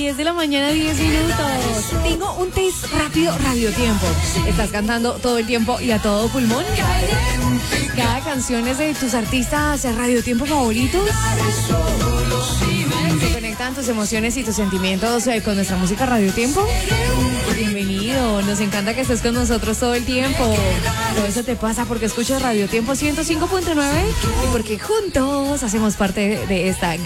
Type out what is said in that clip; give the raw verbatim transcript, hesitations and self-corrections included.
diez de la mañana, diez minutos. Tengo un test rápido, Radio Tiempo. ¿Estás cantando todo el tiempo y a todo pulmón? Cada canción es de tus artistas Radio Tiempo favoritos. ¿Se conectan tus emociones y tus sentimientos eh, con nuestra música Radio Tiempo? Bienvenido, nos encanta que estés con nosotros todo el tiempo. Todo eso te pasa porque escuchas Radio Tiempo ciento cinco punto nueve y porque juntos hacemos parte de esta